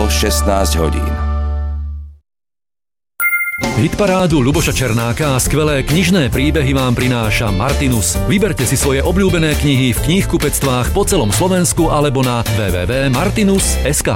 bolo 16 hodín. Hitparádu Ľuboša Černáka a skvelé knižné príbehy vám prináša Martinus. Vyberte si svoje obľúbené knihy v knihkupectvách po celom Slovensku alebo na www.martinus.sk.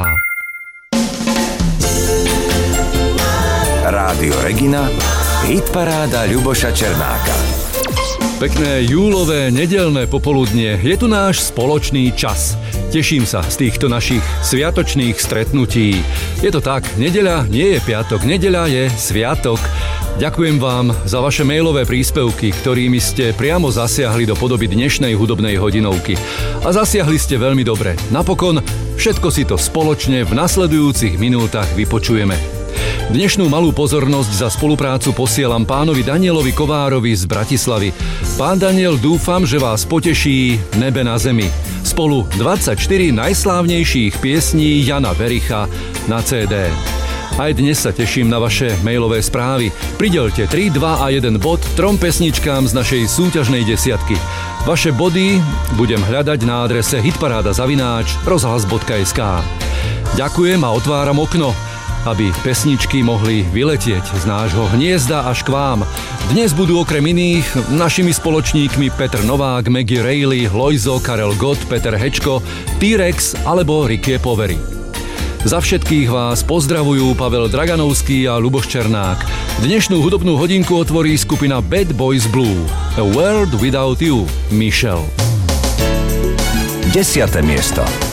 Rádio Regina, hitparáda Ľuboša Černáka. Pekné júlové nedeľné popoludnie, je tu náš spoločný čas. Teším sa z týchto našich sviatočných stretnutí. Je to tak, nedeľa nie je piatok, nedeľa je sviatok. Ďakujem vám za vaše mailové príspevky, ktorými ste priamo zasiahli do podoby dnešnej hudobnej hodinovky. A zasiahli ste veľmi dobre. Napokon všetko si to spoločne v nasledujúcich minútach vypočujeme. Dnešnú malú pozornosť za spoluprácu posielam pánovi Danielovi Kovárovi z Bratislavy. Pán Daniel, dúfam, že vás poteší Nebe na zemi. Spolu 24 najslávnejších piesní Jana Vericha na CD. Aj dnes sa teším na vaše mailové správy. Pridelte 3, 2 a 1 bod 3 pesničkám z našej súťažnej desiatky. Vaše body budem hľadať na adrese hitparada@rozhlas.sk. Ďakujem a otváram okno, aby pesničky mohli vyletieť z nášho hniezda až k vám. Dnes budú okrem iných našimi spoločníkmi Petr Novák, Maggie Reilly, Lojzo, Karel Gott, Peter Hečko, T-Rex alebo Rikie Povery. Za všetkých vás pozdravujú Pavel Draganovský a Ľuboš Černák. Dnešnú hudobnú hodinku otvorí skupina Bad Boys Blue. A World Without You, Michelle. 10. miesto.